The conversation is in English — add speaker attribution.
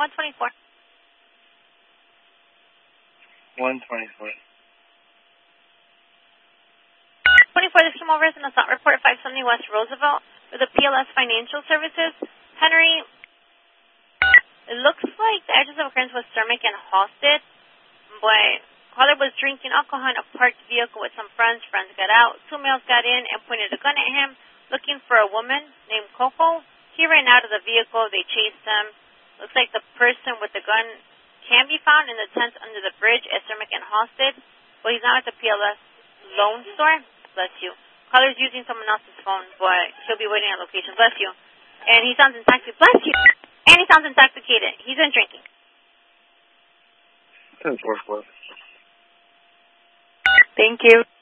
Speaker 1: 124.
Speaker 2: 124.
Speaker 1: 24, this came over as an assault report 570 West Roosevelt for the PLS Financial Services. Henry, it looks like the address of occurrence was Cermak and Halsted, but caller was drinking alcohol in a parked vehicle with some friends. Friends got out. 2 males got in and pointed a gun at him, looking for a woman named Coco. He ran out of the vehicle. They chased him. Looks like the person with the gun can be found in the tent under the bridge at Cermak and Halsted, but he's not at the PLS loan store. Bless you. Caller's using someone else's phone, but he'll be waiting at location. Bless you. And he sounds intoxicated. Bless you. And he sounds intoxicated. He's been drinking.
Speaker 2: 10-4-4.
Speaker 1: Thank you.